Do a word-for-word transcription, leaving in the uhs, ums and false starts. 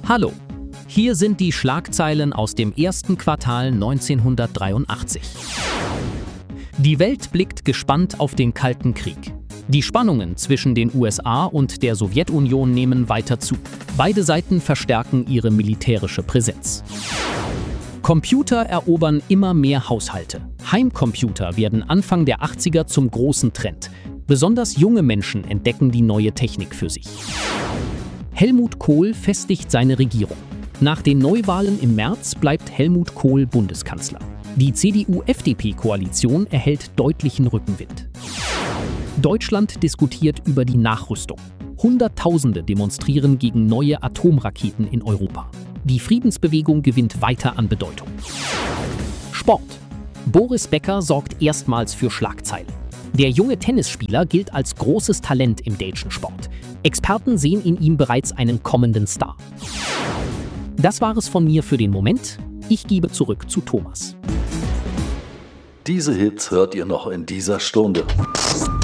Hallo, hier sind die Schlagzeilen aus dem ersten Quartal neunzehnhundertdreiundachtzig. Die Welt blickt gespannt auf den Kalten Krieg. Die Spannungen zwischen den U S A und der Sowjetunion nehmen weiter zu. Beide Seiten verstärken ihre militärische Präsenz. Computer erobern immer mehr Haushalte. Heimcomputer werden Anfang der achtziger zum großen Trend. Besonders junge Menschen entdecken die neue Technik für sich. Helmut Kohl festigt seine Regierung. Nach den Neuwahlen im März bleibt Helmut Kohl Bundeskanzler. Die C D U F D P-Koalition erhält deutlichen Rückenwind. Deutschland diskutiert über die Nachrüstung. Hunderttausende demonstrieren gegen neue Atomraketen in Europa. Die Friedensbewegung gewinnt weiter an Bedeutung. Sport. Boris Becker sorgt erstmals für Schlagzeilen. Der junge Tennisspieler gilt als großes Talent im deutschen Sport. Experten sehen in ihm bereits einen kommenden Star. Das war es von mir für den Moment. Ich gebe zurück zu Thomas. Diese Hits hört ihr noch in dieser Stunde.